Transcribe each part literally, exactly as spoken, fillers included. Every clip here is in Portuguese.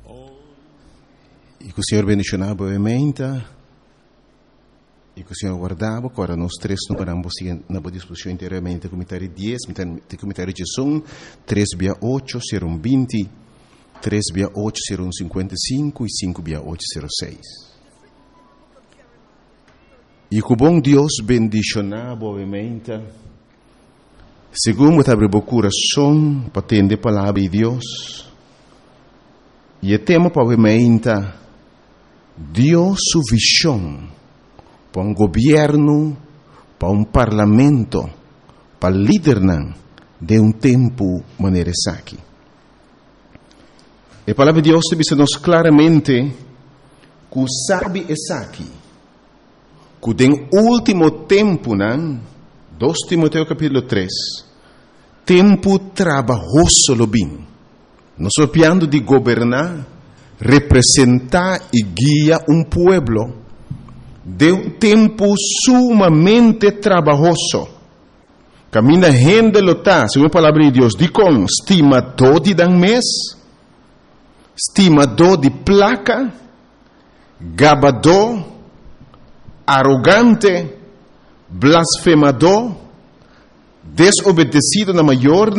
E que o Senhor bendicionava obviamente. E que o Senhor guardava, agora nós três não paramos na disposição inteiramente, comentário dez, comentário de som, três via oito, serão vinte, três via oito, serão cinquenta e cinco, e cinco via oito, serão seis. E que o bom Deus bendicionava, obviamente, segundo abre o coração, para atender a palavra de Deus, e o tema, obviamente, Deus sua visão, para um governo, para um parlamento, para liderar de um tempo maneira aqui. A palavra de Deus diz-nos claramente que o sabe é aqui, que no último tempo, dois Timoteo capítulo três, tempo trabalhoso lo bem. Nós estamos falando de governar, representar e guiar um pueblo de um tempo sumamente trabalhoso. Camina gente lota, segundo a palavra de Deus, diz com estimador de dan mês, estimador de placa, gabador, arrogante, blasfemador, desobedecido na maior,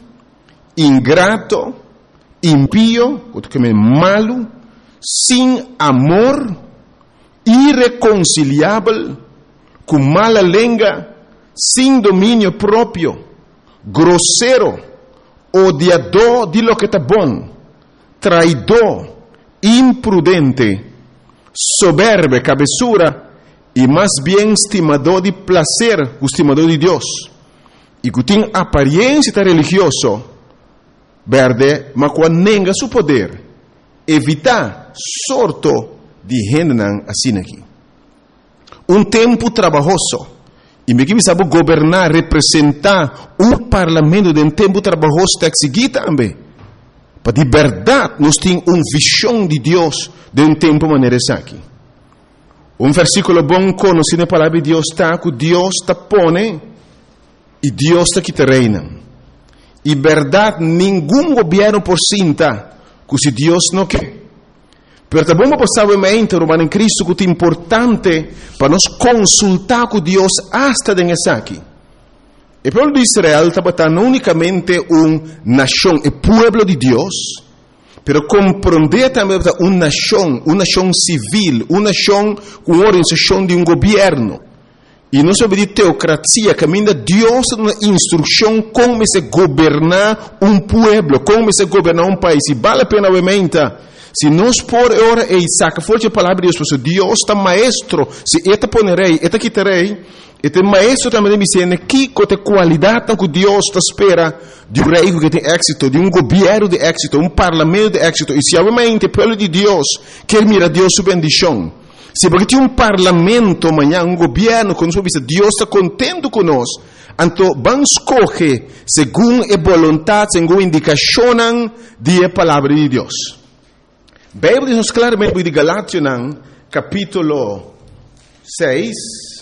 ingrato, impío, malo, sem amor, irreconciliável, com mala língua, sem domínio próprio, grosseiro, odiador de lo que está bom, traidor, imprudente, soberbo, cabeçura, e mais bem estimador de prazer, estimador de Deus, e que tem aparência religiosa, verde, mas quando nega seu poder, evitar sorto de gente assim aqui. Um tempo trabalhoso. E me que sabe governar, representar um parlamento de um tempo trabalhoso está aqui também. Para de verdade, nós temos uma visão de Deus de um tempo maneira aqui. Um versículo bom conhecido na palavra de Deus está que Deus está pone e Deus está que te reina. E verdade, nenhum governo por cinta que se Deus não quer. Pero também vamos passar o momento, Romano em Cristo, que é importante para nós consultar com Deus hasta dentro aqui. O povo de Israel estava não unicamente uma nação, o povo de Deus, pero compreender também uma nação, uma nação civil, uma nação com organização de um governo. E não sobre de teocracia, caminha Deus uma instrução como se governar um povo, como se governar um país. E vale a pena, obviamente, se nós por hora e saca forte a palavra de Deus, porque Deus está maestro, se eta ponerei, eta quitarei, eta maestro também me ensina que com a qualidade que Deus está espera de um rei que tem êxito, de um governo de êxito, um parlamento de êxito. E se obviamente o povo de Deus quer mirar Deus sua bendição, se porque tem um parlamento amanhã, um governo, quando Deus está contente conosco, então vamos escolher segundo a vontade, segundo a indicação da palavra de Deus. A Bíblia diz claramente de Galátias, capítulo seis,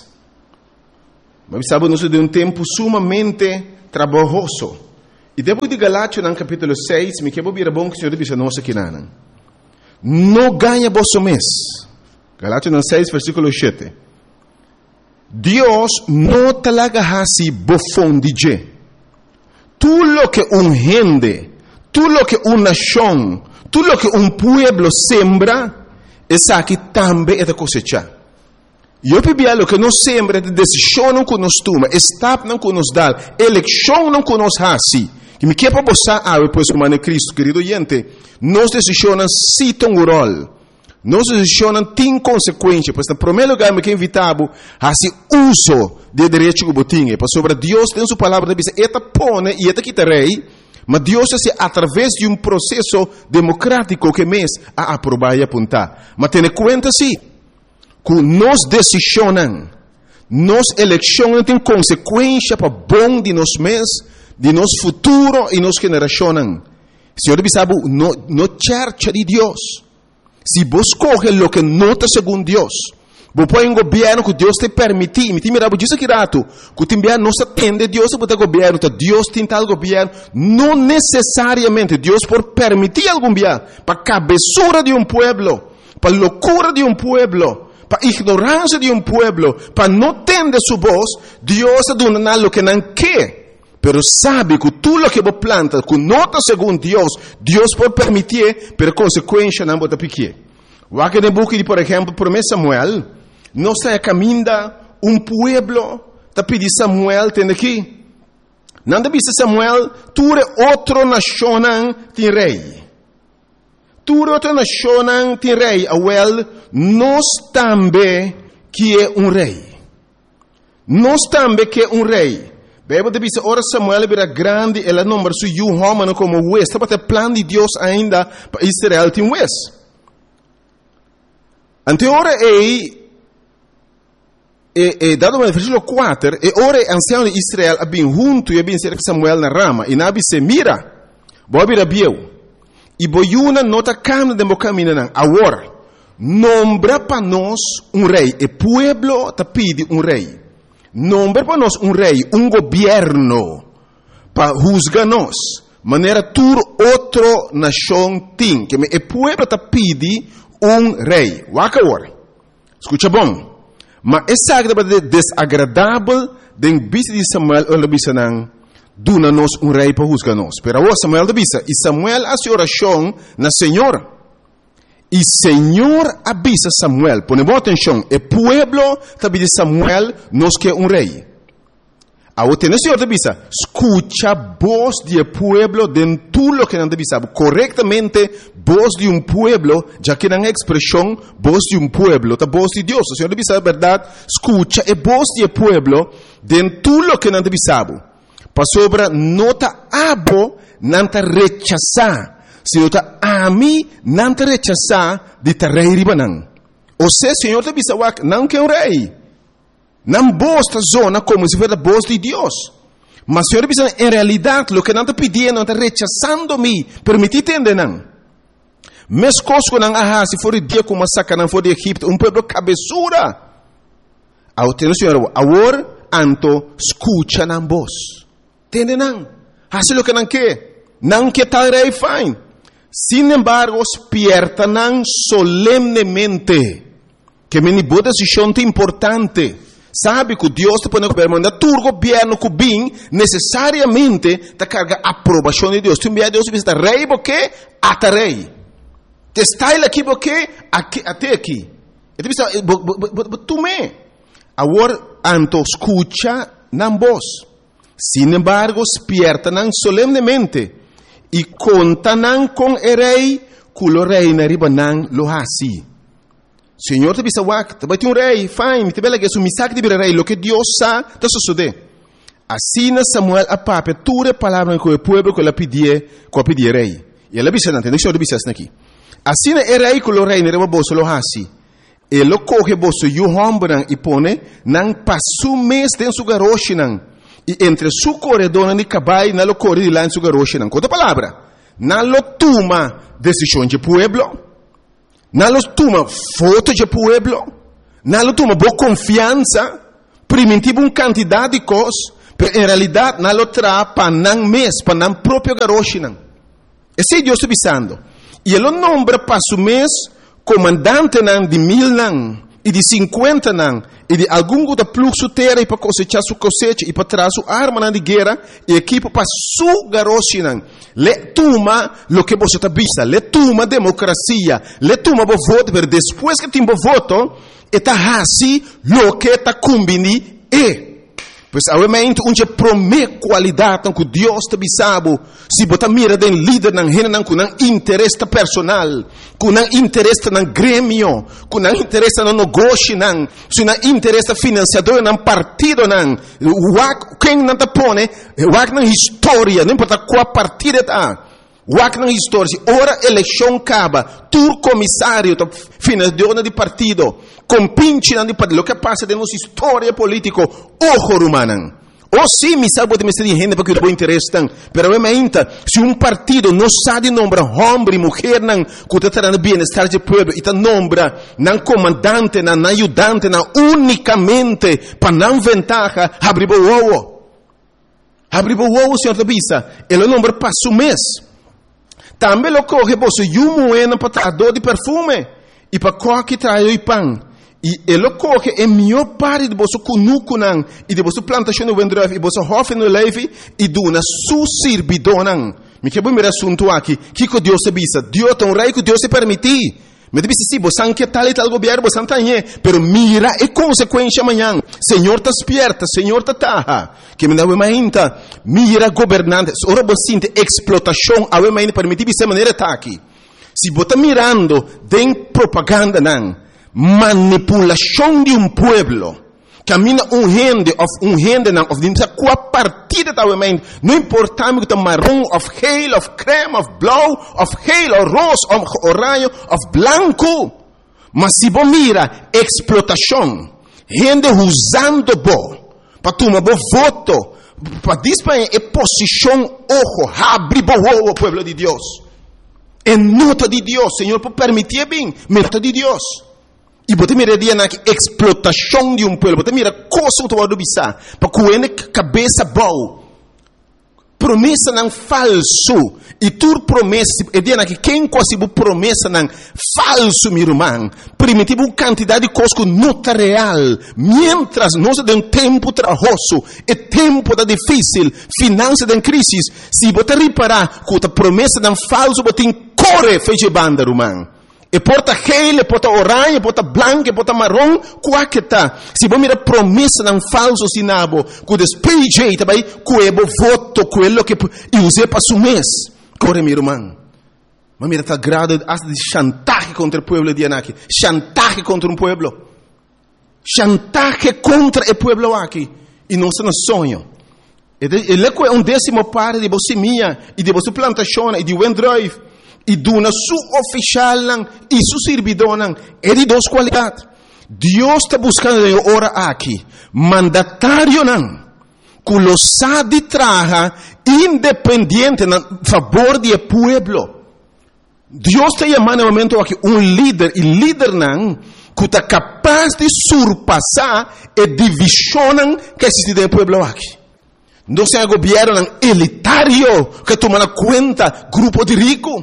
mas sabemos de um tempo sumamente trabalhoso. E depois de Galátias, capítulo seis, me quero vir bom que o Senhor diz a nós aqui, não ganha vosso mês. Galátias seis, versículo sete. Deus não talaga hasi bofão de je. Tudo lo que um gente, tudo lo que uma nação, tudo lo que um pueblo sembra, essa aqui também é da cosecha. E eu pedi lo que nós sembra, é decisão não que nos toma, estado não que nos dá, eleição não que nos hasi. Que me quer para você, ah, depois como é Cristo, querido gente, nós decisões se tem um rol. Nós decisões têm consequência, pois, no primeiro lugar, me quer invitar a se uso de direito que botinha, pois sobre Deus tem sua palavra, diz, eta pone e eta quitarei, mas Deus é através de um processo democrático que mês a aprovar e apontar. Mas tenha conta sim, que nós decisões, nós eleições têm consequência para bom de nós mês, de nosso futuro e nossa geração. Senhor, sabe, no, no church de Deus. Se vos coge lo que nota segundo Deus, Bo poi un governo che Deus te permite, mi ti miravo disso che rato, che ti invia non attende Deus per governo, ta Deus tinta al governo, non necessariamente Deus por permitir algún via, pa cabezura de un pueblo, pa locura de un pueblo, pa ignorancia de un pueblo, pa no tende su voz, Deus aduna lo que nan que. Pero sabe que tú lo que vos plantas, que nota según Dios, Dios por permitir, pero consecuencia no bota pique. Waque de buque de, por ejemplo, promesa Samuel, no está caminando un pueblo, te pide Samuel, tem aqui. Não disse Samuel, tu é outro nação, tem rei. Tu é outra nação, tem rei. Awel, nós também que é um rei. Nós também que é um rei. Bíblia diz, ora Samuel era grande, ela nombra su yu homem como juez. Estava até plano de Deus ainda para Israel tem juez. Ante ora é e, e dado no versículo quatro, e ora ancião de Israel abin junto e abin cerca Samuel na rama, e nabi se mira, bo abira bieu, e boiuna nota cam de mocamina nan, agora, nombra para nós um rei, e pueblo te pide um rei. Nombra para nós um rei, um governo, para juzgar-nos, maneira tur outro nação tem, que o pueblo te pede um rei. Waka agora, escuta bom. Mas essa é desagradável de vista de Samuel ou de não duna-nos um rei para juzgar-nos. Pero agora Samuel de vista, e Samuel hace oração na Senhor. E Senhor avisa Samuel, põe boa atenção, o pueblo também de Samuel nos quer um rei. Agora tem o Senhor de vista, escucha a voz do pueblo de tudo que não deve saber. Corretamente, voz de um pueblo, já que não é expressão, voz de um pueblo, a voz de Deus. O Senhor deve saber a verdade, escucha a voz do pueblo de tudo que não deve saber. Para sobre, nota abo, não te rechazar. Se eu te ami, não te rechazar de te rei ribanan. Ou seja, o Senhor te avisa, não quer um rei. Não bosta zona como se fosse a voz de Deus. Mas o Senhor avisa, em realidade, o que não te pedindo, não te rechazando-me, permitir entender, não. Mes coisas que não há, se for o dia como saca, não for de Egipto, um povo cabeçura. Ao ter o Senhor, agora, anto, escucha na voz. Entende, não? Hace o que não quer. Não quer tal rei, fine. Sin embargo, despiertan solemnemente que me boa decisão importante. Sabe que Deus te põe no governo, mas tu governo que bem necessariamente te carga a aprovação de Deus. Tu envia Deus e diz, rei, porque até rei. Te está aqui, porque até aqui. E tu diz, tu me. Agora, anto escucha na voz. Sin embargo, despiertan solemnemente. E contanan com o rei, culo rei na ribanan lo hasi. Senhor te bisa wak, te bati um rei, fine, te bela que su misak de rei, lo que Deus sa, te sucede. Assim Samuel a pape, ture palavra com o povo que la pedie, que pedie rei. E ela bisa não, deixa eu bisa aqui. Assim o rei culo rei na riba boso lo hasi. E lo coge boso yu hombran e pone, nan pasu mes den su garoshinan. E entre su corredor de cabai na lo corre de lá em su garoche não. Outra palavra, na lo toma decisão de pueblo, na lo toma foto de pueblo, na lo toma boa confiança, primitivo um quantidade de coisas, mas em realidade na lo tra para não mês, para não próprio garoche não. Esse é Deus te avisando. E ele nombra para su mês comandante não de mil não. E de cinquenta não, e de algum outro fluxo terra, e para cosechar sua cosecha, e para trazer sua arma de guerra, e equipa para sua garoche não. Le toma lo que você está vista, le toma democracia, le toma o voto, mas depois que tem o voto, está assim lo que está combini e. Pois, obviamente, onde promete qualidade que Deus te bisabo, se você mira den líder não rena com não interesse personal, com não interesse no grêmio, com não interesse no negócio não, se não interesse financiador não partido não, quem não te põe, wak na história, não importa qual partido está. Wak na história, ora eleição acaba, tu comissário, financiador de partido, compinche de partido, o que passa de nossa história política, ojo rumanan, Ou sim, me salvo de me ser gente porque eu interesse tan. Pero ainda, se um partido não sabe nombrar homem e mulher não, que está trazendo bem-estar do povo, e nombra não comandante, não ajudante, não unicamente para não ventaja, abre o ovo. Abre o ovo, senhor da bisa. Ele nombra para o mês. Também lo coge você e um moeda para trazer de perfume e para qualquer trazer de pão. E ele coge a melhor parte de você cunuco não e de você plantação no vendrove e você hofe no leve e duna su servidor não. Me que bom me assunto aqui. Que que Deus se bisa? Deus tão rei que Deus se permitir. Me disse sim, você não quer tal e tal governo, você não tem, pero mira a consequência amanhã. Senhor está despierta, Senhor está taha. Que me dá uma ainda, mira governante, ora você sente explotação, a uma ainda permitir de maneira tá aqui. Se você está mirando, tem propaganda não, manipulação de um pueblo. Camina um rende, of um rende não, of dimsa qua partida da uma não importa me que tá marrom, of geel, of creme, of blauw, of geel, of rosa, of orange, of blanco. Mas se você mira explotação, rende usando bo, para tomar bo voto, para disparar a posição ojo, abre bo o pueblo de Deus. É nota de Deus, Senhor, por permitir bem, nota de Deus. E você mira dia na explotação de um povo, você mira coisa que você bisa, para coene cabeça boa. Promessa não falso. E tu promessa, e dia na que quem quase promessa não falso, meu irmão. Primitivo quantidade de coisas que não está real. Mientras nós de um tempo trabalhoso, e tempo da difícil, finança da crise, se você reparar que a promessa não falso, você corre feche banda, irmão. E porta gel, e porta orange, e porta branco, e porta marrom, qual que tá? Se você mira promessa não falso sinabo, que despeje, também, que é o voto, quello que eu usei para o mês. Corre, meu irmão. Mas mira, tá grado de chantaje contra o povo de Anaki. Chantaje contra um povo. Chantaje contra o povo aqui. E não se nos sonho. Ele é um décimo parte de você minha, e de você plantação, e de Wendrive. E duna su oficial e su servidor é de duas qualidades. Deus está buscando ora aqui mandatário não, que lo sabe traja independente na favor do povo. Deus está chamando no momento aqui um líder e líder não que está capaz de surpassar a divisão que existe no povo aqui. Não se é governo elitário que toma conta grupo de ricos.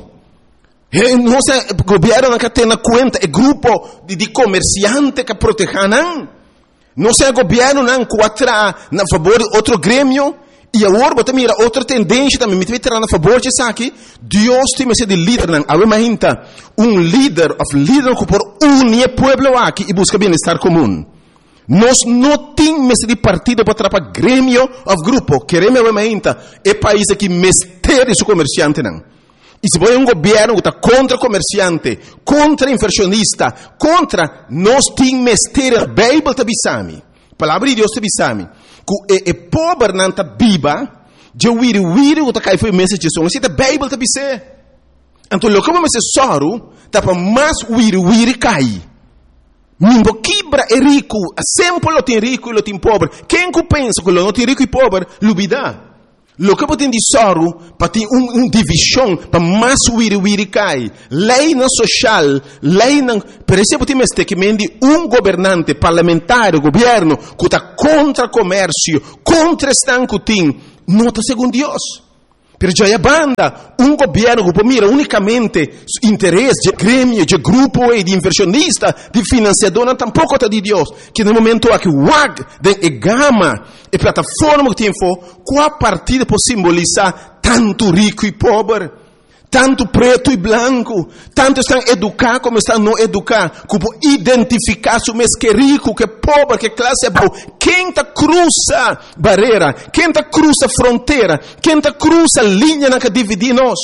Não se governo que tem na conta é grupo de, de comerciantes que protegem. Não se governo que atra na favor de outro grêmio. E agora você mira outra tendência também. Me tirar na favor de isso aqui. Deus tem esse de líder. Imagina um líder, of líder que por unir o povo aqui e busca bem-estar comum. Nós não temos esse de partido para atrapalhar grêmio of grupo. Queremos imagina é país que mestre esse comerciante não. E se você um governo que está contra comerciante, contra inversionista, contra nós temos mestre a Bíblia te bisami. Palavra de Deus te bisami. Que é pobre não está viva, de wiri wiri que está cai foi mensagem só. Se a Bíblia te bisé. Então lo que vamos ser soro, tá para mais wiri wiri cai. Nimbo quebra é rico, sempre lo tem rico e lo tem pobre. Quem que pensa que lo não tem rico e pobre, lubida. Lo que você tem de soro, para ter uma um divisão, para mais wiri-wiri cai. Lei não social, lei não... Por exemplo, tem este que mende um governante parlamentar, governo, que está contra comércio, contra estanco tem, não está segundo Deus. Pero já é banda, um governo que mira unicamente interesse de grêmio, de grupo e de inversionista, de financiador, não tampouco está de Deus. Que no momento aqui, o W A G, de gama e plataforma que tem for, qual partida pode simbolizar tanto rico e pobre, tanto preto e branco, tanto estão educados como estão não educados, que pode identificar se o mês que é rico, que é pobre, que classe é boa. Quem está cruza barreira, quem está cruza fronteira, quem está cruza linha na que divide nós.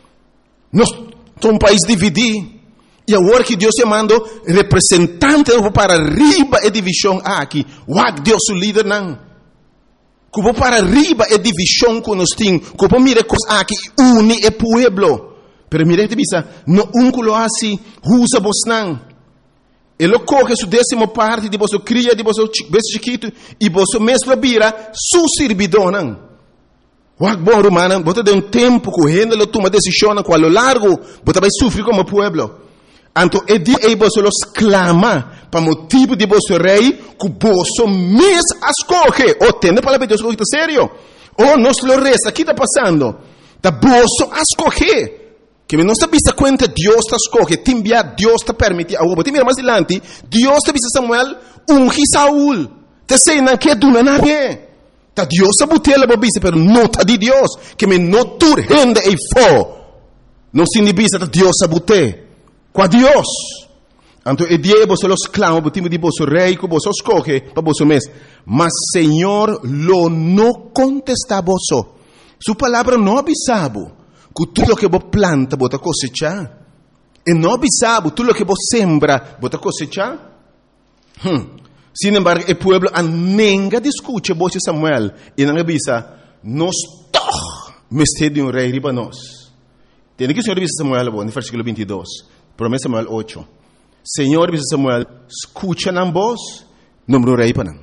Nós somos um país dividido. E agora que Deus te mandou representante para arriba a divisão aqui, o A G Deus o líder não. Que vou para arriba é divisão que nós temos. Que vou mirar coisas aqui, une o povo. Pero mire, te bisa, no um que lo assim, usa vos não. Ele coge sua décima parte de você cria, de você bebê chiquito, e você mesmo vira su servidor, não? O bom romano, você tem um tempo correndo, ele toma decisão, com a lo largo, você vai sofrer como pueblo. Então, é dia que você los clama, para motivo de você rei, que você mesmo escolhe. Ou tem a palavra de Deus, que está sério. Ou nós lo resta, o que está passando? Está você escolhe. Que não está vista conta, Deus está escolhe, te enviar, Deus está permite. Agora, mira mais adiante, Deus está vista Samuel, unge Saúl. Te sei, não quer do nadie. Está Deus está botando a vista, pero não está de Deus. Que me não tur rende e fo. Não se vista, está Deus está botando. Com Deus. Então, é dia que você los clama, o time de você rei, que você escolhe, para você mesmo. Mas, Senhor, lo não contesta a você. Sua palavra não avisava. Que tudo que você planta, você cosecha. E não avisava, tudo que você sembra, você cosecha. Hum. Sin embargo, o povo nunca discute você Samuel. E não avisa, nós todos mestre de um rei riba nós. Tem que o Senhor avisa Samuel, no versículo vinte e dois. Promessa Samuel oito. Senhor avisa Samuel, escucha na voz, número rei para não.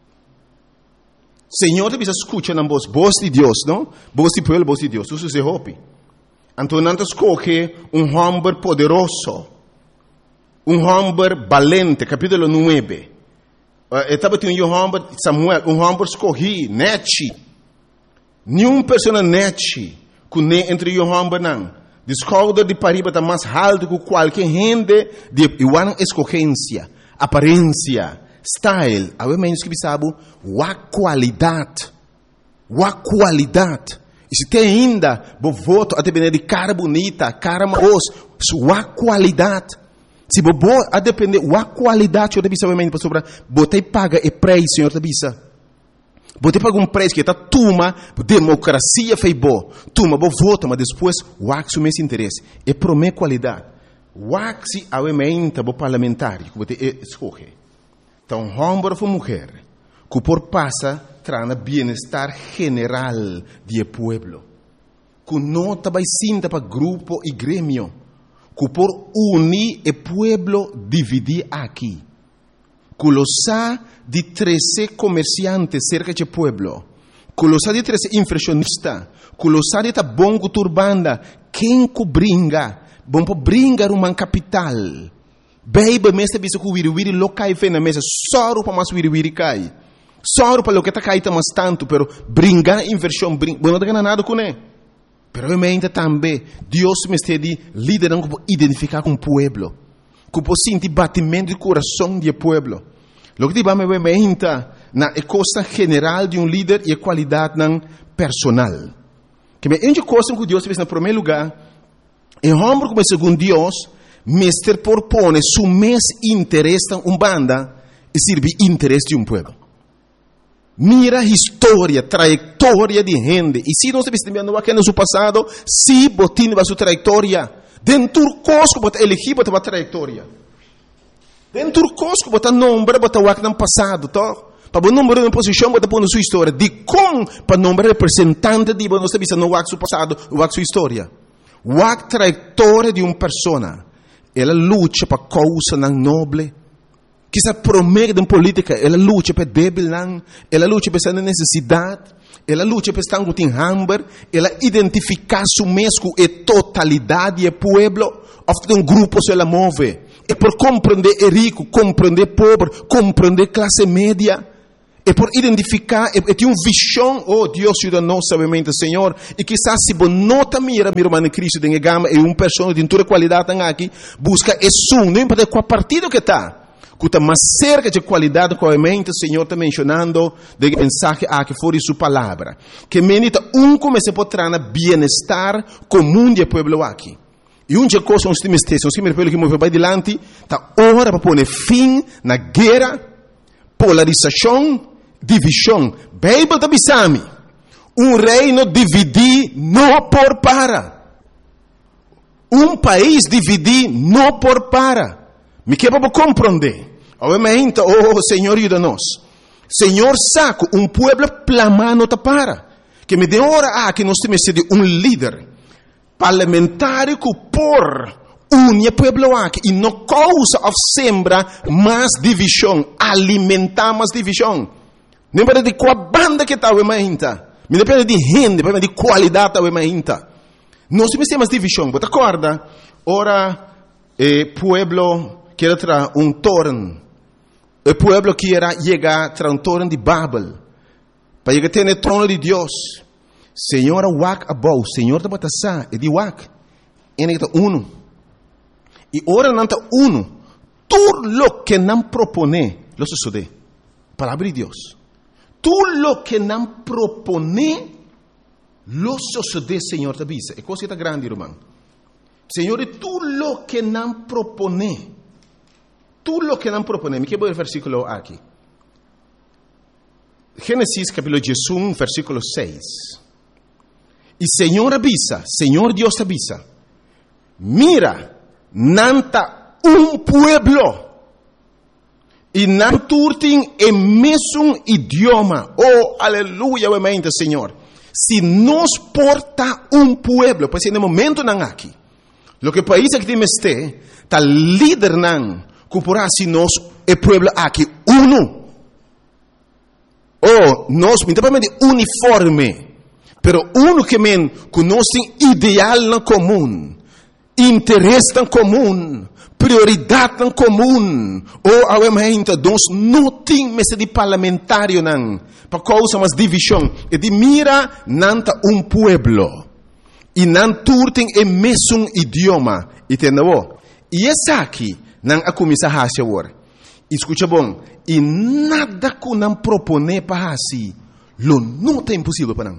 Senhor avisa, escucha na voz, voz de Deus, não? Voz de povo, voz de Deus. Isso se hope. Então, não escolhe um homem poderoso, um homem valente, capítulo nove. Estava tendo um homem, Samuel, um homem escolhi, nete. Nenhuma pessoa nete, que nem entre um homem não. Descobre de pariba está mais alto que qualquer gente de igual escolhência, aparência, style. A menos que sabe, a qualidade, a qualidade. E se tem ainda, o voto a depender de cara bonita, cara maos, a qualidade. Se você a depender da qualidade, eu te bisa obviamente para você paga e preço, senhor te bisa. Você paga um preço que está tuma, democracia fez bom, tuma, você vota, mas depois o axo mesmo interesse. É para minha qualidade. O axo obviamente o parlamentar, que você escolhe. Então, homem ou mulher, que por passa trana bem-estar general do povo, que não está sinta para grupo e grêmio. Que por unir o povo dividir aqui. Que los ha de treze comerciantes cerca do povo. Que los ha de treze inflacionistas. Que los ha de ta bom turbanda. Quem que bringa? Bom para bringar uma capital. Baby, mestre bisa que wiri wiri lo cai fe na mesa. Só para mais wiri wiri cai. Só para lo que tá cai tá mais tanto. Pero bringar inversão. Bring... Bom, não tem nada com ele. Pero realmente também, Deus me está liderando para identificar com o povo. Para sentir batimento de coração do povo. O que vamos realmente na coisa general de um líder e a qualidade personal. Que é uma coisa que Deus fez no primeiro lugar. E homem como segundo Deus, mestre propõe seu mês interesse em uma banda e serve interesse de um povo. Mira a história, trajetória de gente. E se nós estamos aqui no seu passado, se botin a sua trajetória, dentro do cosco, bota elegir, bota a trajetória. Dentro do cosco, bota nome, bota o que no passado, tá? Para o número de posição, bota pôr na sua história. De como, para o nome representante de você, você não o seu passado, o sua história. O trajetória de uma pessoa, ela luta para causa não nobre. Que se promete em política, ela luta para débil, ela luta para essa necessidade, ela luta para estar com hambre, ela identifica su mesmo e totalidade do povo, ofta um grupo se ela move. É por compreender o rico, compreender o pobre, compreender a classe média, é por identificar, é, é ter uma visão, oh Deus ajuda-nos, sabemente, Senhor, e quizás se você nota mira, meu irmão Cristo, tem gama, é uma pessoa de toda qualidade aqui, busca é sum, não importa qual partido que está. Que está mais cerca de qualidade, obviamente, o Senhor está mencionando de mensagem a que for sua palavra. Que menita um como se pode trazer bem-estar comum do povo aqui. E uma coisa, uns times textos, uns times povo que moveu para adiante, está hora para pôr fim na guerra, polarização, divisão. Bíblia está bisami. Um reino dividir não por para. Um país dividir não por para. Me quer para compreender. Obviamente, oh Senhor, ajuda-nos. Senhor, saco, um povo plamar não para. Que me dê hora a que nós temos de um líder parlamentar que por une pueblo aqui e não causa of sembra mais divisão, alimentar mais divisão. Não depende de qual banda que está o emainta. Não depende de gente, depende de qualidade o emainta. Não se me mais divisão. Você acorda? Ora, o pueblo quer trazer um torno. O pueblo quer chegar a trazer um torno de Babel. Para chegar a ter o trono de Deus. Senhor, wak abou. Senhor, está batasa. E de wak. E está uno. E ora não está uno. Tudo lo que não propone, lo sucede. Palavra de Deus. Tudo lo que não propone, lo sucede, Senhor, te avisa. É coisa que grande, irmão. Senhor, tudo lo que não propone, tudo lo que não propone. Me quero ver o versículo aqui. Gênesis capítulo um, versículo seis. E Senhor avisa, Senhor Deus avisa. Mira, nanta um pueblo. E não turtem o mesmo idioma. Oh, aleluia, mente, Senhor. Se nos porta um pueblo, pois no momento não aqui. Lo que país que temos este, tá líder não, cupurá se nós o pueblo aqui uno. Oh, nós, me dá de uniforme. Pero uno que men, conhece ideal na comum, interesse na comum, prioridade em comum. Ou ao momento, nós não temos de parlamentário não, para causa mais divisão. E de mira, nanta um pueblo. E não turtem o mesmo idioma. E entendeu? E essa aqui, não a começar a fazer agora. Escuta bom. E nada que não propone para assim, lo não é impossível para não.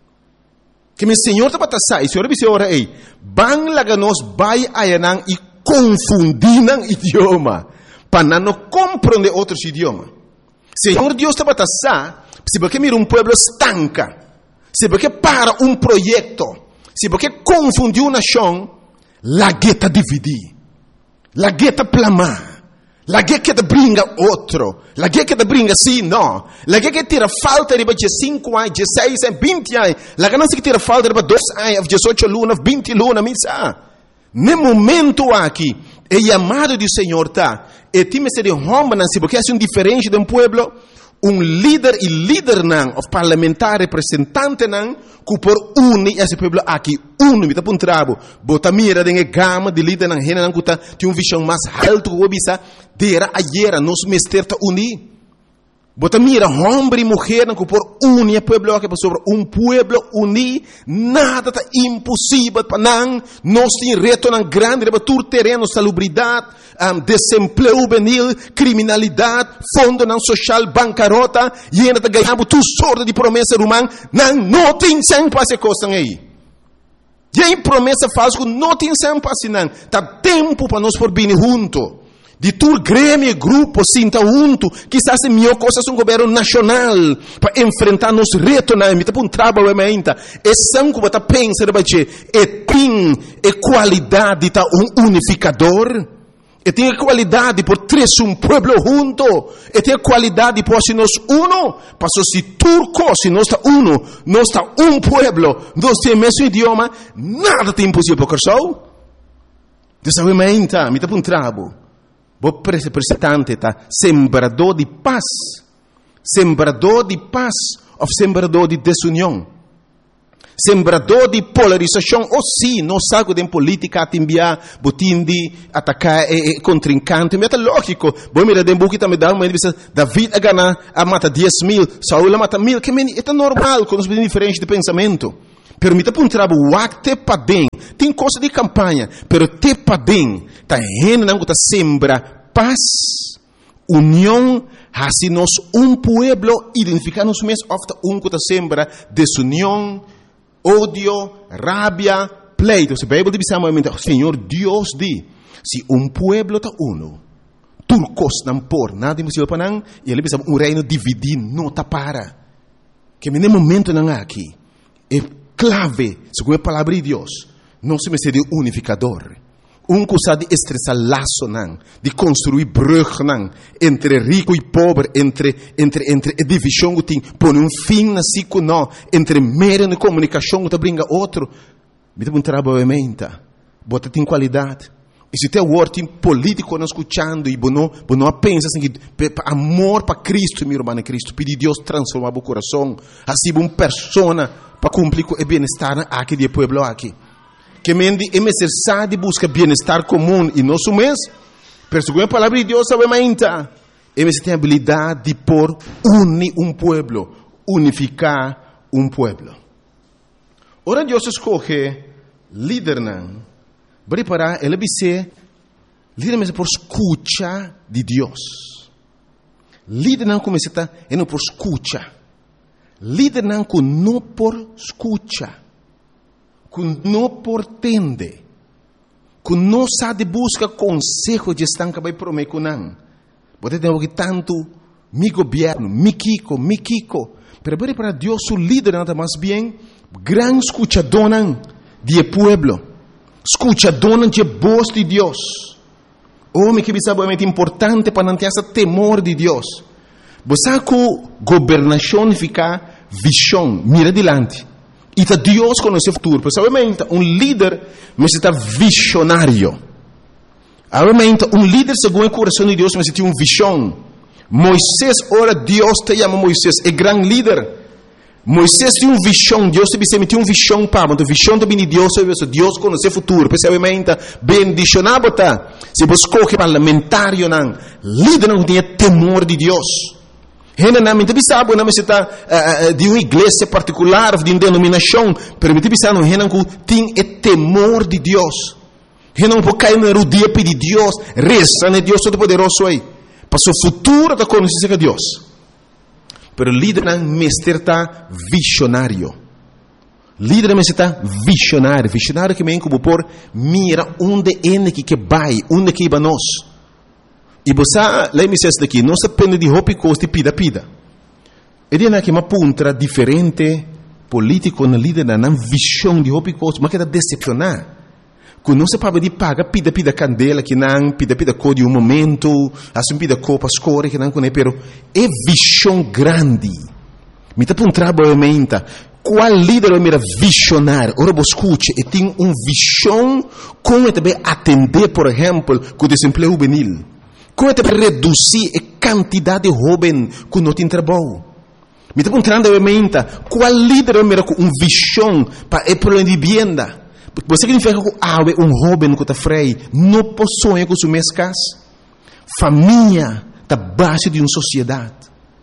Que meu Senhor está para passar. E o Senhor disse ora, ei, bang laga nós vai ayanang e confundindo idioma, para não compreender outros idiomas. Senhor Deus está para passar, se porque mira um pueblo estanca, se porque para um projeto, se porque confundiu uma nação, la gueta dividir, la gueta plamar, la gueta que brinca outro, la gueta que brinca sim, não, la gueta que tira falta de cinco anos, dezesseis anos, vinte anos, la ganância que tira falta de dois anos, dezoito lunas, vinte lunas, missa. No momento aqui, o chamado do Senhor está, e time se de homem, porque é um diferente de um pueblo, um líder e líder não, o parlamentar representante não, que por unir esse pueblo aqui, uno, me está para um trabo, bota mira de gama de líder não, rena não, que tem uma visão mais alta, que obisa, dera ayer, nos mester ta unir. Bota mira, homem e mulher, que por unir o pueblo aqui, sobre um pueblo unir, nada está impossível para não, nós temos reto não grande, para todo terreno, salubridade, um, desemprego juvenil, criminalidade, fundo não social, bancarrota, e ainda está ganhando tudo sorte de promessa humana, não, não tem sempre essa coisa aí. E aí promessa falsa, não tem sempre assim, não, está tempo para nós por vir junto. De todo grêmio e grupo sinta junto, quizás é melhor coisa um governo nacional para enfrentar nos retos na emita para um trabalho ainda. É sangue para pensar de é tem é qualidade tá um unificador. E tem a qualidade por três um pueblo junto. E tem a qualidade por se nós uno, para se turco se nós está uno, nós está um pueblo, nós temos o mesmo idioma, nada tem impossível para o Dessa ainda, me tá para um trabalho. O representante está sembrador de paz, sembrador de paz ou sembrador de desunião, sembrador de polarização. Ou sim, não sabe de política a enviar, botim de atacar e, e contrincante. Mas é lógico. Bom, mira, de buquita me dá uma diz David a ganhar a mata dez mil, Saúl a mata mil. Que é normal quando nós diferentes de pensamento. Pero me dá para um trabalho, o te padem, tem coisa de campanha, pero te padem, tá rena não tá sembra paz, união, assim nós um pueblo identificar-nos mesmo, ofta um que tá sembra desunião, ódio, rabia, pleito. Se a Bíblia diz o Senhor Deus diz, se um pueblo tá uno, turcos não por nada impossível para não, e ele diz um reino dividido não tá para, que no momento não há aqui, é clave, segundo a palavra de Deus, não se me seria unificador. Um coisa de estressar laço, não, de construir brug, não, entre rico e pobre, entre, entre, entre a divisão que tem, pôr um fim na cico, não, entre meio de comunicação que brinca outro. Me dá um trabalho em mente, bota tem qualidade. E se tem word político não escutando e não não pensa assim que amor para Cristo, meu irmão em Cristo, pedir Deus transformar o coração, assim uma pessoa para cumprir o bem-estar aqui do povo aqui. Que mendi é necessário buscar bem-estar comum e nosso mês, pero segundo a palavra de Deus, sabe mais ainda, é necessário ter a habilidade de por unir um povo, unificar um povo. Ora Deus escolhe líder não, preparar ele ser líder mas por escuta de Deus. Líder não começa a é não por escuta. Líder não com não por escuta. Com não por tende. Com não sabe busca consejo de estar que vai prometer com não. Você tem que tanto mi governo, mi Kiko, mi Kiko. Pero para Deus o líder não está mais bem gran escuchador de pueblo. Escuchador de voz de Deus. Homem que sabe é importante para não ter esse temor de Deus. Você com governação fica visão, mira adiante. E tá Deus conhece o futuro. Porque obviamente um líder necessita visionário. Obviamente um líder segundo o coração de Deus necessita uma visão. Moisés, ora Deus te chama Moisés, é grande líder. Moisés tinha uma visão, Deus te disse, tinha uma visão para, mas a visão também de Deus, Deus conhece o futuro, percebamente, bendicionado, tá? Se você escolhe parlamentário, não, líder não tem temor de Deus. Ele não me sabe, não se está de uma igreja particular, de uma denominação, mas me sabe, não, ele não tem temor de Deus. Ele não pode cair no dia pedir Deus, reza, né, Deus todo-poderoso aí. Para o futuro, está conhecendo Deus. Pero líder não está visionário. Líder não está visionário. Visionário que me como por mira onde é que vai, onde que vai nós. E você, lá me diz daqui, não se depende de roupa e costa e pida, pida. Ele é que uma puntra diferente político na líder não visão de roupa e costa, mas que está decepcionar. Quando não se pode de paga, pida, pida candela, que não, pida, pida cor de um momento, assim pida copa, score, que não, pero é visão grande. Me está um trabalho, qual líder é mira visionário? Ora, você escute, e tem uma visão como também atender, por exemplo, com o desemprego juvenil. Como também reduzir a quantidade de jovens que não tem trabalho. Me está perguntando, qual líder é mira com uma visão para o problema de vivienda? Você significa que há um jovem que está freio, não possui com sua casa. Família está base de uma sociedade.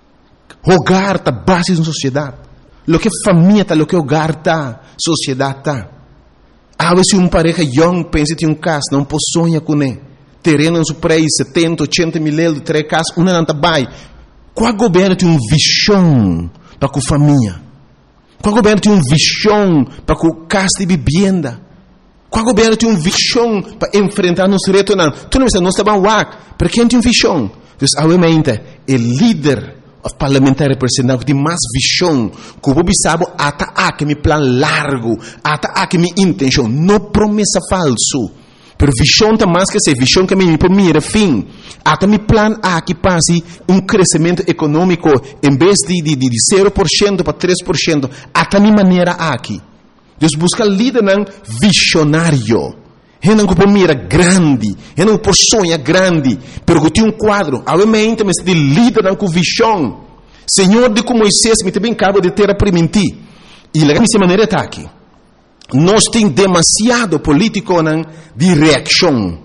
Hogar está base de uma sociedade. Lo que família está, lo que hogar está, sociedade está. Há vezes uma pareja young pensa que tem um casa, não possui com ele. Terreno no seu preço, setenta, oitenta mil euros, três casas, uma não está bem. Qual governo tem uma visão para a família? Qual governo tem uma visão para a casa de vivenda? Qual governo tem uma visão para enfrentar nos retos? Não, tu não estás bem lá, para quem tem uma visão? Então, obviamente, o líder parlamentar representante tem mais visão, que o povo sabe até aqui meu plano largo, até aqui minha intenção, não promessa falso. Pero visão está mais que ser visão que me para mira fim. Até meu plano aqui passe um crescimento econômico em vez de, de, de zero por cento para três por cento. Até minha maneira aqui. Deus busca líder não visionário. Ele não por mira grande, ele não por sonha grande, pero que tem um quadro. Obviamente, mas de líder não com visão. Senhor, de como Moisés me também acaba de ter a permitir. E lá minha maneira está aqui. Nós temos demasiado político não, de reação.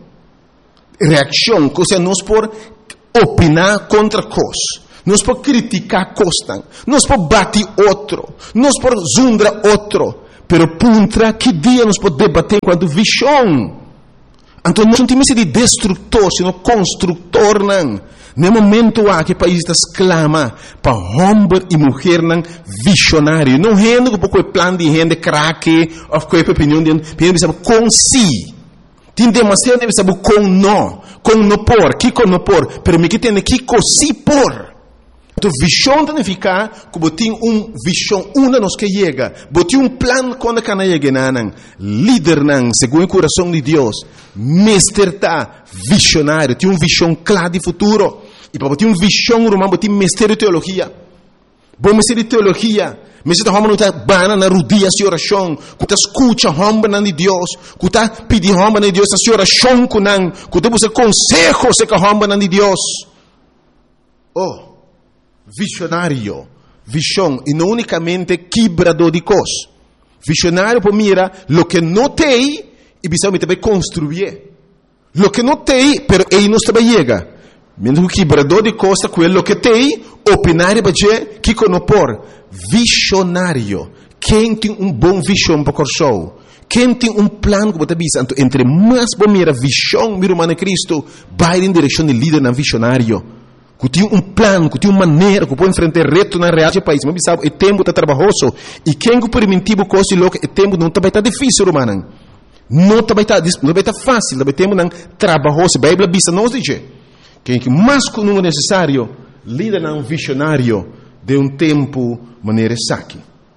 Reação, ou seja, nós por opinar contra coisas. Nós por criticar coisas. Nós por bater outro. Nós por zundar outro. Pero contra que dia nós podemos debater enquanto visão? Então nós não temos de destrutor, sino construtor. Não. No momento há que o país está exclama para homem e mulher não visionário. Não é um pouco o plano de gente craque, ou qualquer opinião de gente, sabe com si. Tem demasiado de saber com não, com não por, que com não por, pero me que tem que com si por. Então, visão significa que tem uma visão, uma nos que chega, tem um plano quando que não chega, não. Líder, não, segundo o coração de Deus, mestre está visionário, tem uma visão clara de futuro. E para ter uma visão romana, tem mestre de teologia. Bom mestre de teologia, Mas se homem não está bana na rodilha de oração, que está escuta homem de Deus, que está pedindo homem de Deus a oração com não, que está buscando consejos com homem de Deus. Oh, visionário, visão, e não unicamente quebrador de coisas. Visionário para mira, lo que não tem, e precisa também construir. Lo que não tem, pero ele não está chega. Mesmo que quebrador de coisas, quello que tem, opinar para dizer que conopor. Visionário. Quem tem um bom visão para o show? Quem tem um plano que você bisa? Entre mais bom mira visão, mira humana Cristo, vai em direção de líder na visionário. Que tem um plano, que tem uma maneira, que pode enfrentar reto na real do país. Mas sabe, o tempo está trabalhoso. E quem que permitivo coisa louca, o tempo não está difícil, humana. Não está fácil, não está não trabalhoso. A Bíblia bisa nos diz. Quem que mais que não é necessário, líder na um visionário de um tempo maneira saque.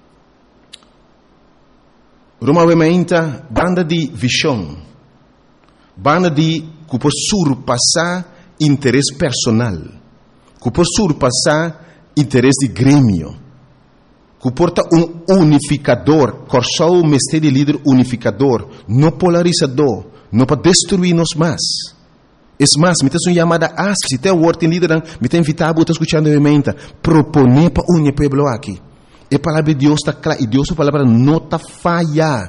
Normalmente, banda de visão, banda de que por surpassar interesse personal, que por surpassar interesse de grêmio, que porta um unificador, corçou o mestre de líder unificador, não polarizador, não para destruir-nos mais. É mais, me tem uma chamada a se tem o word em líder, me tem invitado a escutar novamente, proponer para unir o povo aqui. E a palavra de Deus está clara, e Deus a palavra não está falha.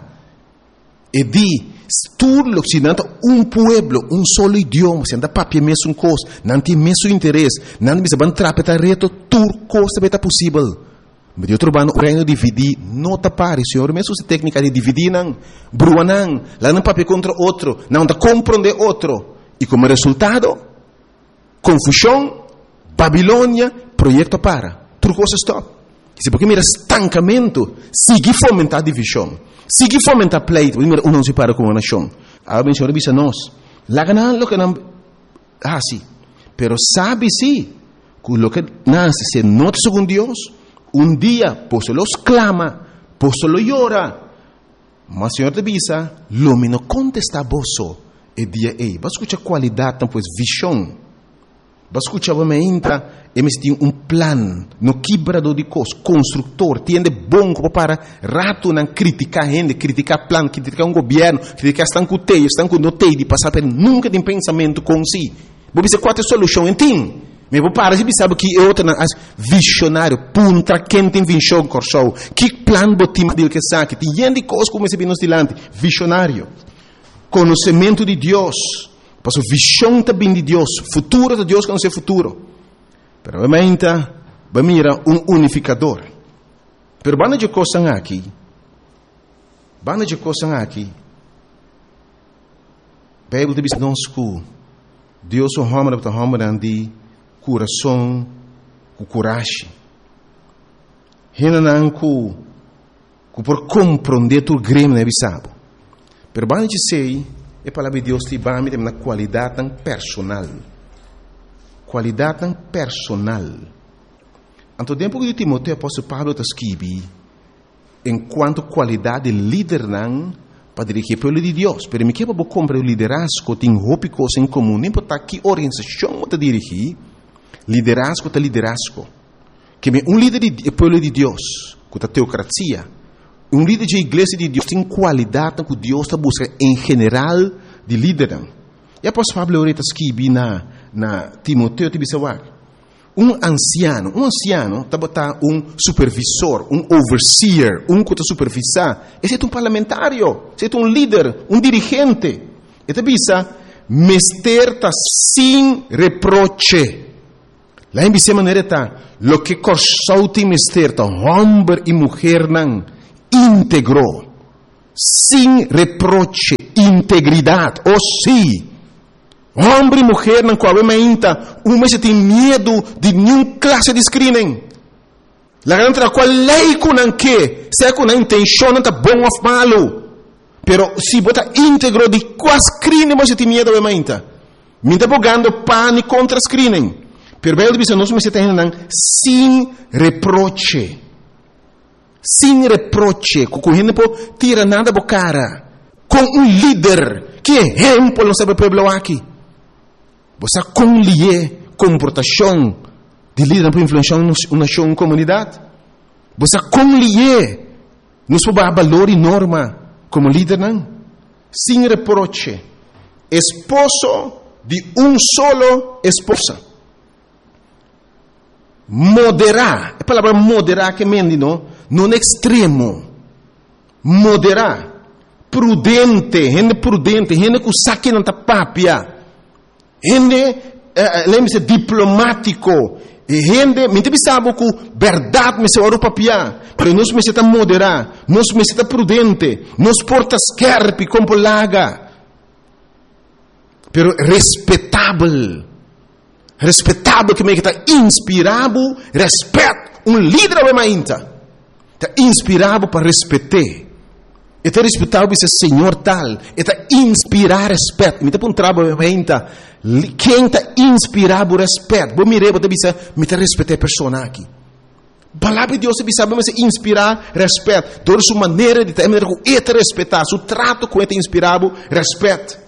E di, tudo que se não um povo, um solo idioma, se anda papel mesmo coisa, não tem mesmo interesse, não precisa entrar para reto, tudo coisa está possível. Mas eu trabalho no reino de dividir, não está pare, senhor, mesmo essa técnica de dividir, não, brua não, lá não papel contra outro, não está compreender outro. E como resultado, confusão, Babilônia, projeto para. Tudo coisa stop. Se porque mira estancamento, sigue fomentar divisão. Sigue fomentar pleito. Mira, um não se para com uma nação. A bem senhor bisa nós. Lá ganan lo que não... Ah, sim. Pero sabe sim, que lo que nasce se nota segundo Deus, um dia, por solo clama, por solo llora. Mas senhor te bisa, lo menos contesta boso. E dia ei, vai escutar qualidade, então, pois, visão. Vai escutar, vai entra, e me tem um plano, no quebrador de coisas, construtor, tem de bom para rato não criticar gente, criticar plano, criticar um governo, criticar estão com teio, estão com notei de passar por nunca tem pensamento com si. Vou dizer qual é a solução, entende? Mas vou parar, você sabe que é outra, visionário, punta, quem tem visão, corção, que plano botim dele que sabe, tem gente de coisas como esse bem nos dilante, visionário. Conhecimento de Deus, pois a visão também de Deus, futuro de Deus conhecer futuro. Pero obviamente, vai mirar um unificador. Pero banda de coisas aqui, banda de coisas aqui, a Bíblia diz nós que Deus é o homem que homem de coração, com coragem. Ele não que por compreender tu grêmio não é bisabo. Pero banda de sei, a palavra de Deus te vai me na qualidade tão personal. Qualidade tão personal. Anto tempo que Timoteo apóstolo Paulo está escrevendo, enquanto qualidade de líder não para dirigir o povo de Deus. Pero me quer para comprar o liderazgo, tem roupa coisa em comum, nem para que organização está dirigir, liderazgo está liderazgo. Que um líder do povo de Deus, com a teocracia, um líder de igreja de Deus tem qualidade que Deus está buscando em geral de líder. E após Pablo está escrevendo na, na Timoteo, um anciano, um anciano está botando um supervisor, um overseer, um que está supervisar. Esse é um parlamentário, esse é um líder, um dirigente. E te bisa, mester está sem reproche. Lá em Bíblia maneira está, lo que corsou tem mester está, homem e mulher não, íntegro, sem reproche, integridade, ou sim, homem e mulher não qual é ainda, um mês tem medo de nenhuma classe de screening. La grande qual lei com não que, se é com a intenção não está bom ou malo, pero se bota íntegro de qual screening você tem medo é ainda, me está bogando pânico contra screening, pero bem dizer nós me se tem sem reproche. Sem reproche, com gente não tira nada da cara, com um líder que exemplo não sabe o povo aqui. Você conlier comportação de líder para influenciar uma nação, uma comunidade. Você com lhe, nos pode valor e norma como líder, não? Sem reproche. Esposo de um solo esposa. Moderar. A palavra moderar que mendi, não? Não extremo. Moderar. Prudente. Gente prudente. Gente que saque na tapapia. Gente, uh, lembre-se, diplomático. Gente, me sabe que verdade me se ora papia. Pero nós me está moderar. Nós me está prudente. Nós porta scarpe como laga. Pero respeitável. Respeitável que me está inspirado. Respeito. Um líder é mais inta. Está inspirado para respeitar. Está respeitado esse senhor tal. Está inspirar respeito. Me está um trabalho é inta. Quem está inspirado respeito. Vou me reba, me está respeitar a pessoa aqui. A palavra de Deus sabe me inspirar respeito. Toda sua maneira de ter, é respeitar. Seu trato com ele inspirado respeito.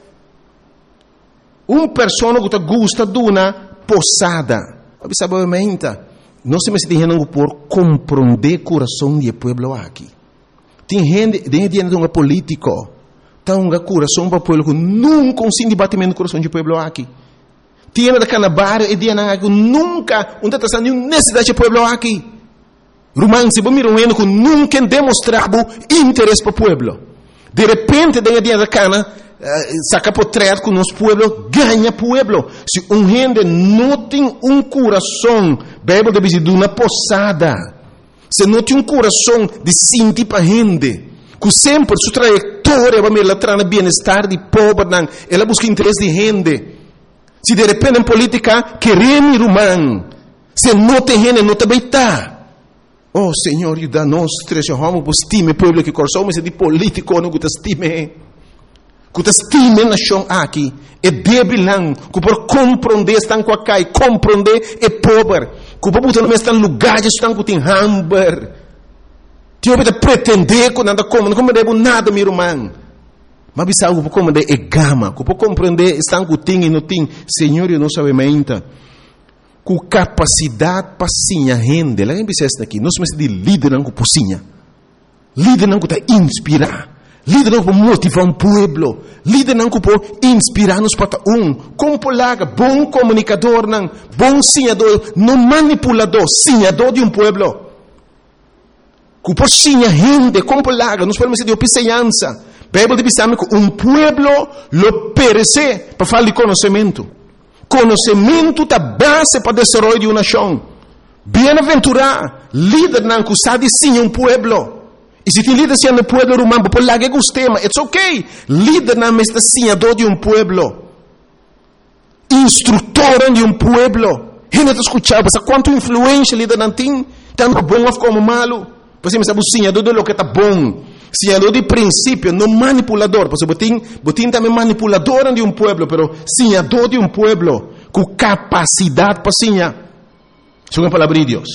Uma pessoa que gosta de uma posada. Sabe, não se me diz por compreender o coração do povo aqui. Tem gente, tem gente um político, tem um coração para o povo que nunca consegue debatimento do coração do povo aqui. Tem da canabar e tem que nunca, não está nenhuma necessidade do povo aqui. Romano, se você mira um que nunca demonstrava interesse para o povo. De repente, tem da cana, Uh, saca portrait com nosso povo, ganha povo. Se um gente não tem um coração, Bíblia deve dizer, de uma posada. Se não tem um coração de sentir para gente, que sempre sua trajetória vai me levar no bem-estar de povo, ela busca interesse de gente. Se de repente em política, queremos romano, se não tem gente, não também está. Oh, Senhor, ajuda-nos, trecho, vamos, estime o povo que coração, mas é de político, não que estime. Que te estime na nação aqui, é débil não, que por compreender estão com a cai, compreender é pobre, que por botar no mesmo lugar estão com tem hamburger, te ouve pretender que nada como, não compreender nada meu irmão, mas bisa algo por compreender é gama, que por compreender estão com tem e não tem, Senhor eu não sabe ainda, com capacidade para sinha rende, lá em Bicesta aqui, nós somos de líder não com pocinha, líder não com te inspirar. Líder não para motivar um povo. Líder não para inspirar-nos para um. Como polaga, bom comunicador, não, bom sinhador, não manipulador, sinhador de um povo. Que por sinha gente, como polaga, nós podemos dizer de opiceança. Bíblia diz que um povo lo perece para falar de conhecimento. Conhecimento é a base para o desenvolvimento de uma nação. Bem-aventurado, líder não que sabe sim um povo. E se tem líder sendo povo romano, por lá que gostema, it's okay. Líder não é senhador de um povo, instrutor de um povo. Ele está escutando, mas quanto influência líder não tem, tanto bom como malo. Você me sabe o senhador de lo que está bom, senhador de princípio, não manipulador. Você botin, botin também manipulador de um povo, pero senhador de um povo com capacidade para senhar. Isso é uma palavra de Deus.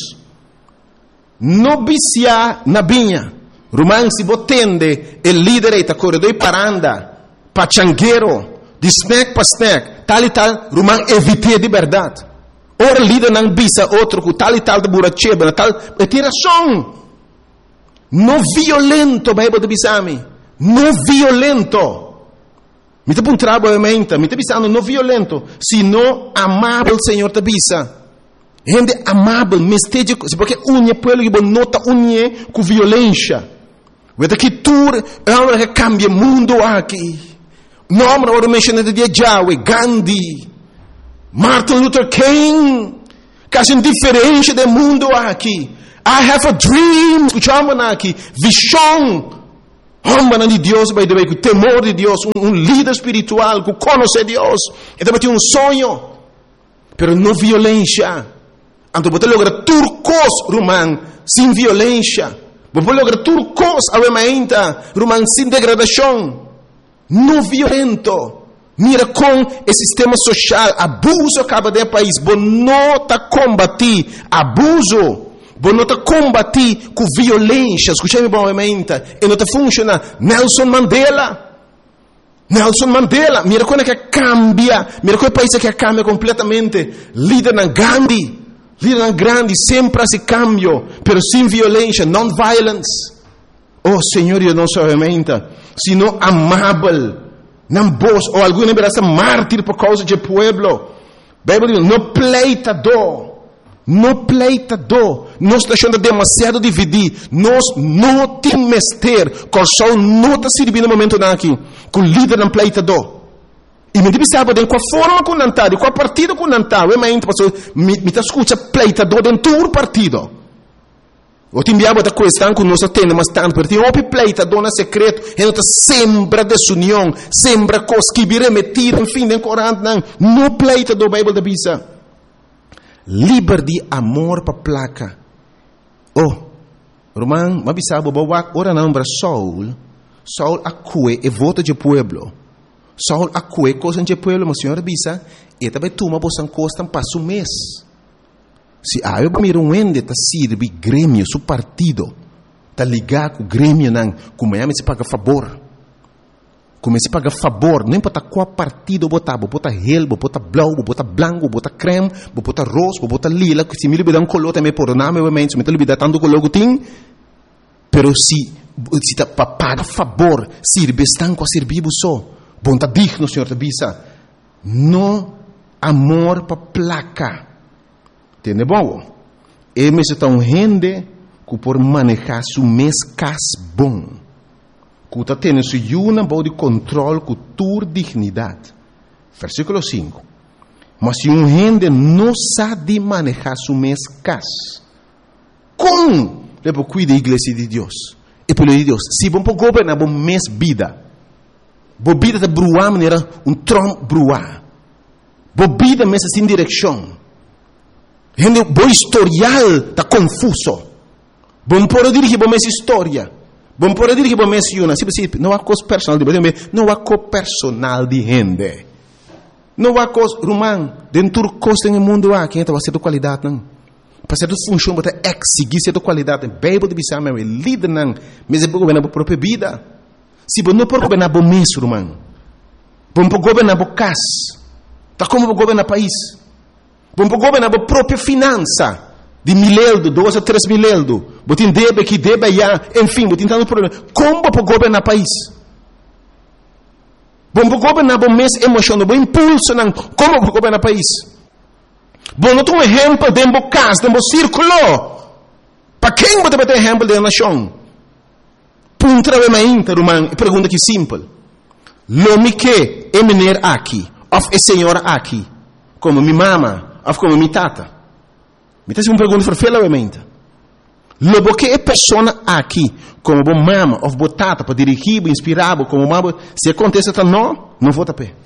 Não vicia na vinha. Romano se botende el líder está corredor e paranda, pachangueiro, de snack para snack, tal e tal, Romano evite de verdade. Ora líder não bisa outro com tal e tal de buracheba, tal, é tiração. Não violento, Bíblia de bisami, não violento. Me te um trabalho mente, me te bisando não violento, sino amável, Senhor te bisa. Gente amável, mestejo, porque unha pueblo que nota unha com violência. Vede que tu é uma que cambia o mundo aqui. Nome agora mencionado de Yahweh, Gandhi, Martin Luther King, quase diferente do mundo aqui. I have a dream, escutamos aqui, visão, homem de Deus, by the way, com temor de Deus, um, um líder espiritual, que conhece Deus, e também tem um sonho, pero não violência. Então você logra turcos, romano, sem violência. Você logra turcos, alemainta, romano, sem degradação. Não violento. Mira com o sistema social, abuso acaba de país. Você não está combatir abuso. Você não está combatir com violência. Escutei-me bom, alemainta. E não está funcionando. Nelson Mandela. Nelson Mandela. Mira como é que cambia. Mira como é o país que cambia completamente. Líder na Gandhi. Líder grande, sempre esse cambio, pero sem violência, non-violence. Oh, Senhor, eu não somente, sino amável, não vos, ou alguém verá mártir por causa do pueblo. Bíblia diz, não pleitador, não pleitador, nós estamos achando demasiado dividir, nós não temos mestre, com o sol não está servindo no momento aqui, com o líder não pleitador. E me diz, sabe, de qual forma com nantar, de qual partido com nantar, eu me me me escuta pleitador dentro do partido. O te enviava da questão que nós temos, mas tanto, porque tem um pleitador no secreto, e nós sembra desunião, sembra coisas que virem metidas, enfim, em Corão, não, não pleitador, a Bíblia da Bisa. Liberdade, amor para placa. Oh, Roman, mas sabe, ora não, para Saul, Saul acue e vota de pueblo. Saul acue coisa de pueblo, mas senhora Bisa, e também toma bosan costa para um mês. Se a eu miro um ende tá sirve grêmio, su partido, tá ligar com o grêmio não, como é se paga favor, como se paga favor, não importa qual partido botar, botar relbo, botar blau, botar branco, botar creme, botar rosa, botar lila, que se me libera um color também por nome, obviamente, se me libera tanto color que tem, pero se se tá para pagar favor, sirve estão com servir só, bom tá digno, senhor tá bisa, no amor para placa. Entende bom? E me se tão rende que por manejar su mês cas bom, que está tendo su uma boa de controle com tua dignidade. Versículo cinco. Mas se um rende não sabe manejar su mês cas, como depois cuida da igreja de Deus? E pelo de Deus, se bom para governar bom mês vida, bom vida de bruar maneira um trom bruar, bom vida mês sem direção. Gente, bom historial está confuso. Bom por dirigir bom essa história. Bom por dirigir bom essa uma. Não há coisa personal de gente. Não há coisa personal de gente. Não há coisa romano. Dentro do coisa no mundo há quem está fazendo qualidade não. Para ser função para exigir certa qualidade. Bíblia de bisama é líder não. Mas é para governar a própria vida. Se bom não por governar bom mês romano. Bom por governar bom casa. Tá como para governar país. Bom para governar a própria finança de mileldo, dois a três mileldo. Botin debe que debe já, enfim, botin tanto problema. Como para governar o país? Bom para governar o mês emocional, bom impulso, não. Como para governar o país? Bom, não tem um exemplo de um caso, de um círculo. Para quem você vai ter exemplo de nação? Punta de uma interromã, pergunta que simples. Lo me que é menino aqui, of é senhora aqui, como minha mama. Of como mi tata. Mi tata é uma pergunta verfela obviamente. Lobo que é pessoa aqui, como bo mama, of bo tata, para dirigir, para inspirar, como mama, se acontece tá não, não vou tapar.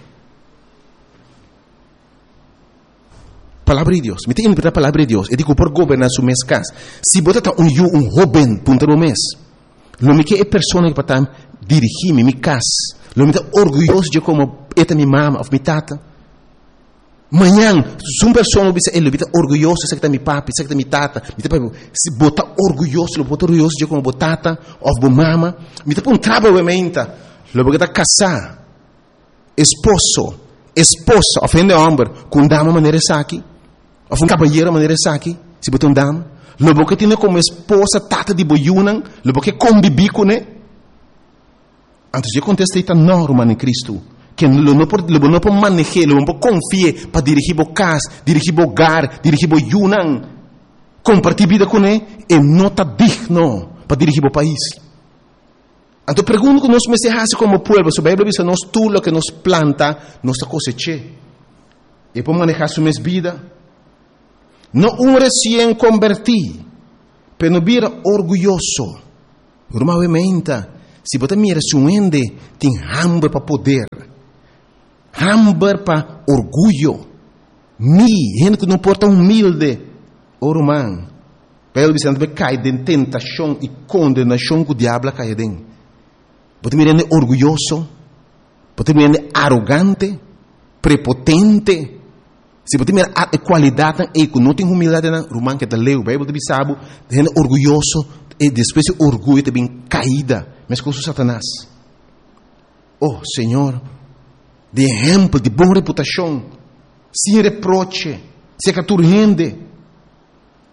Palavra de Deus. Me tem interpretar a palavra de Deus. Eu digo por governar su mês casa. Se bota tá um um jovem, punta no mês. Lobo que é pessoa que para dirigir mi casa. Lobo tá orgulhoso de como é minha mama, of mi tata. Manhã, se uma pessoa ele está orgulhoso, sei que está minha papi, sei que está minha tata, se botar orgulhoso, botar orgulhoso de como botata, ou bo mama, me está um trabalho obviamente, logo que está casar, esposo, esposa, ofende homem, com dama maneira essa aqui, ou um cabalheiro maneira essa aqui, se botar um dama, logo que tem como esposa, tata de boiunan, logo que convive com ele, antes de acontecer, está normal em Cristo. Que não pode não pode manejar, não pode confiar para dirigir o casa, dirigir o hogar, dirigir o yunan, compartilhar vida com ele, e não está digno para dirigir o país. Então pergunto que nós me se como povo, se a Bíblia diz nós tudo o que nos planta, nós cosecha. E para manejar sua vida, não um recém convertido, mas não vira orgulhoso. Normalmente, se você mira se um ende tem hambre para poder, hambre para orgulho, mi, gente que não porta humilde, o romano, pelo que você cai de tentação e condenação que o diabo cai dentro. Você me rende orgulhoso, você me rende arrogante, prepotente. Se você me rende qualidade, e que não tem humildade, o romano que está leu, a Bíblia de sabe, rende orgulhoso, e depois o orgulho também caída, mas com o Satanás. Oh, Senhor, de exemplo, de boa reputação, sem reproche, se que tu rende,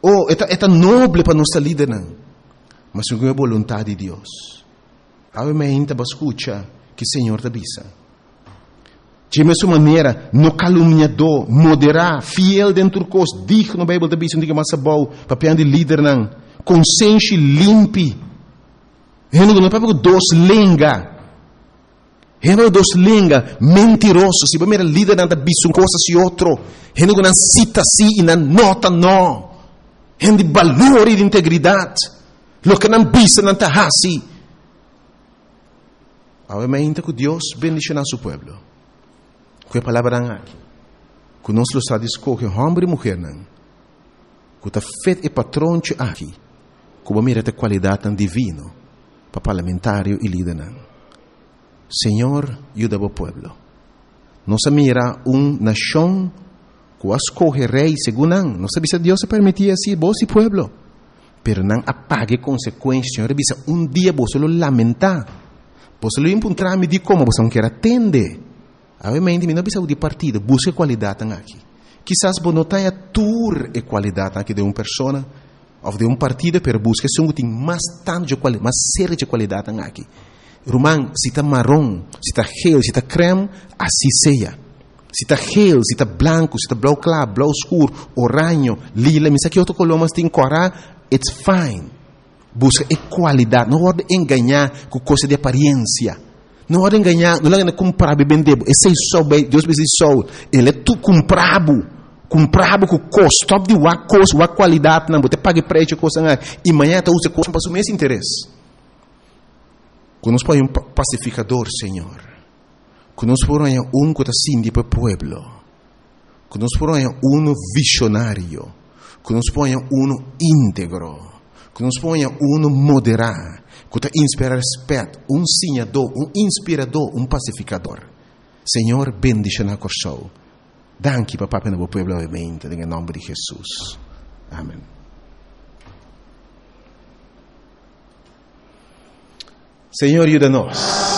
Oh, esta, esta noble para nossa líder, não. Mas segundo a vontade de Deus. Obviamente, a escuta que o Senhor te avisa. De mesma maneira, no caluniador, moderar, fiel dentro do curso, digno no Bíblia te avisa, não diga mais bom, papel de líder, não. Consciência limpe. Ele não é dos lenga. Ele não é dos lenga, mentiroso. Se você é líder, não te avisa uma coisa e outra. Ele não cita assim e não nota não. Ele de valor e de integridade. Lo que não avisa, não te assim. Obviamente que Deus bendicioná seu povo. Que a palavra aqui. Que nós lo está escolher homem e mulher não. Que está feito e patrão aqui. Que mira a qualidade divina para parlamentário e líder não. Senhor, ajuda o povo. Nós mira uma nação que escolhe rei segundo não. Nós sabemos que Deus se permitia assim, vos e povo. Pero não apague consequências. Senhor, avisa um dia vos lo lamentar. Vos lo encontrar me de como você não quer atender. Obviamente, não precisa de partido, busque qualidade aqui. Quizás você não tenha tour e qualidade aqui de uma pessoa ou de um partido, mas busque se tem mais tanto de qualidade, mais série de qualidade aqui. Romão, se está marrom, se está gel, se está creme, assim seja. Se está gel, se está branco, se está blau claro, blau escuro, oranho, lila, mas aqui outro color, mas tem corar, it's fine. Busca qualidade, não pode enganar com coisa de aparência. Não pode enganar, não pode comprar e vender. Esse é só, Deus diz só, ele é tu comprado, comprado com custo, top de uma coisa, uma qualidade, não, você paga preço, coisa, e amanhã você usa coisa para o mesmo interesse. Quando nós põe um pacificador, Senhor, quando nós põe um que está assim para o povo, quando nós põe um visionário, quando nós põe um íntegro, quando nós põe um moderar, que inspira respeito, um sinhador, um inspirador, um pacificador. Senhor, bendice na corção. Danke, papá, para o povo, obviamente, em nome de Jesus. Amém. Senhor, ajuda-nos.